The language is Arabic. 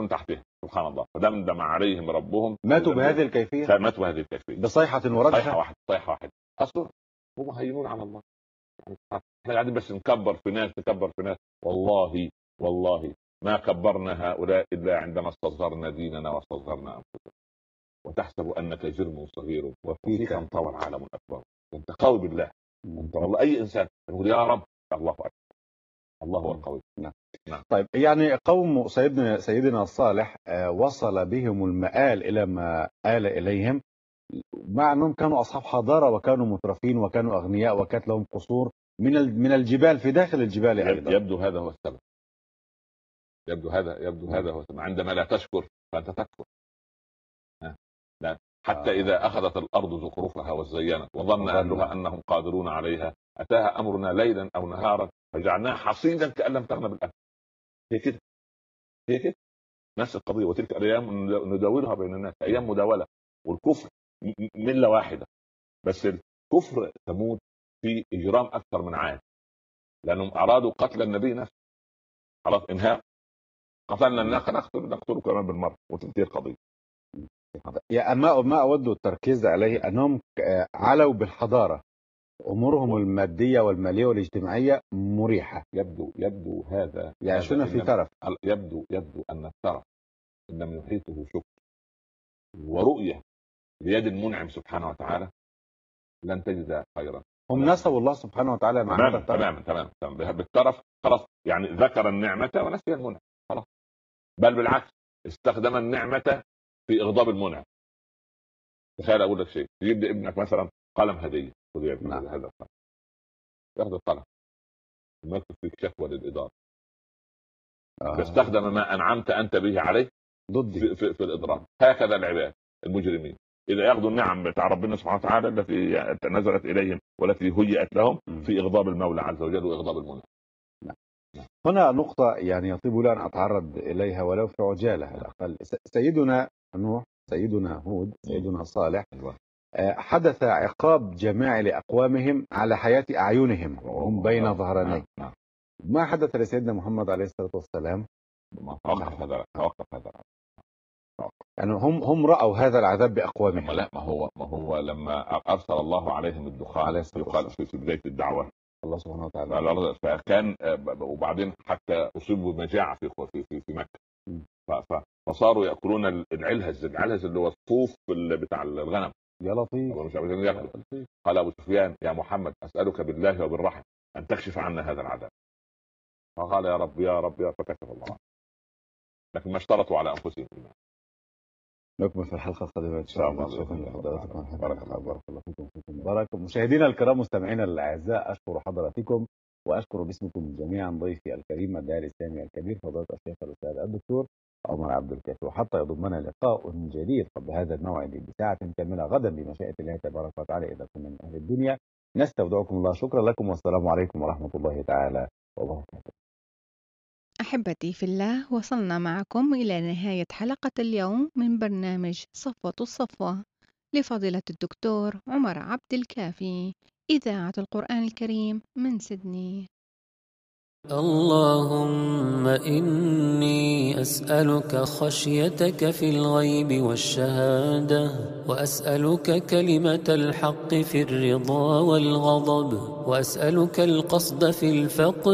من تحتهم سبحان الله، فدمدم عليهم ربهم. ماتوا بهذه الكيفية، ماتوا بهذه الكيفية بصيحة ورجفة. صيحة واحدة. أصلا هم هينون على الله. يعني احنا قاعدين بس نكبر في ناس. والله ما كبرنا هؤلاء إلا عندما استصغرنا ديننا واستصغرنا أنفسنا. وتحسب أنك جرم صغير وفيك انطوى العالم الأكبر. أنت قوي بالله. أنت والله أي إنسان يقول يا رب الله أكبر، الله هو القوي. نعم. طيب يعني قوم سيدنا صالح وصل بهم المآل إلى ما آل إليهم، مع أنهم كانوا أصحاب حضارة وكانوا مترفين وكانوا أغنياء وكانت لهم قصور من الجبال في داخل الجبال أيضا. يبدو هذا هو السبب. يبدو هذا هو السبب. عندما لا تشكر فأنت تكفر. لا. حتى إذا أخذت الأرض زخرفها وزينت وظن أهلها أنهم قادرون عليها أتاها أمرنا ليلا أو نهارا فجعلناها حصيدا كأن لم تغن بالأمس. هي كده نفس القضية. وتلك الأيام نداولها بين الناس، أيام مداولة. والكفر ملة واحدة، بس الكفر تموت في إجرام أكثر من عاد، لأنهم أرادوا قتل النبي نفسه. خلاص إنهاء، قتلنا الناس نقتله كمان بالمرة وتنتهي القضية. يا ما أود التركيز عليه أنهم علوا بالحضارة، أمورهم المادية والمالية والاجتماعية مريحة. يبدو هذا يعيشون في ترف. يبدو أن الترف إن لم يحيطه شكر ورؤية بيد المنعم سبحانه وتعالى لن تجد خيرا. هم نسوا الله سبحانه وتعالى مع هذا الترف. تمام بالترف. خلاص يعني ذكر النعمة ونسي المنعم. خلاص. بل بالعكس استخدم النعمة في إغضاب المنعم. تخيل أقول لك شيء، تجيب ابنك مثلا قلم هدية، خذ يا ابني هذا القلم، ياخذ القلم ما يكتب فيك شكوى للإدارة. تستخدم ما أنعمت أنت به عليه ضد في الإضرار. هكذا العباد المجرمين إذا ياخذوا النعم بتاع ربنا سبحانه وتعالى التي نزلت إليهم والتي هيئت لهم في إغضاب المولى عز وجل وإغضاب المنعم. هنا نقطة يعني يطيب لي أن أتعرض إليها ولو في عجالة على الأقل. سيدنا نوح، سيدنا هود، سيدنا صالح، حدث عقاب جماعي لأقوامهم على حياة أعينهم وهم بين ظهراني. ما حدث لسيدنا محمد عليه الصلاة والسلام؟ توقف هذا. يعني هم رأوا هذا العذاب بأقوامهم. لا، ما هو لما أرسل الله عليهم الدخان في بداية الدعوة الله سبحانه وتعالى، فكان وبعدين حتى أصيبوا بمجاعة في مكة، فصاروا يأكلون العلهز اللي هو الصوف بتاع الغنم. يا لطيف. مش عايزين ياكلوا. قال أبو سفيان يا محمد أسألك بالله وبالرحم أن تكشف عنا هذا العذاب. فقال يا رب فكشف الله، لكن ما اشترطوا على أنفسهم إيمان. نكمل في الحلقة القادمة إن شاء الله. شكرا لحضراتكم. بارك الله فيكم. بارك. مشاهدينا الكرام مستمعينا الأعزاء، أشكر حضراتكم وأشكر باسمكم جميعا ضيفي الكريم الداعي الإسلامي الكبير فضيلة الشيخ الأستاذ الدكتور عمر عبد الكافي. وحتى يضمنا لقاء جديد قبل هذا الموعد بساعة كاملة غدا بمشيئة الله تبارك وتعالى إذا كنا من أهل الدنيا. نستودعكم الله. شكرا لكم والسلام عليكم ورحمة الله تعالى وبركاته. أحبتي في الله، وصلنا معكم إلى نهاية حلقة اليوم من برنامج صفوة الصفوة لفضيلة الدكتور عمر عبد الكافي، إذاعة القرآن الكريم من سيدني. اللهم إني أسألك خشيتك في الغيب والشهادة، وأسألك كلمة الحق في الرضا والغضب، وأسألك القصد في الفقر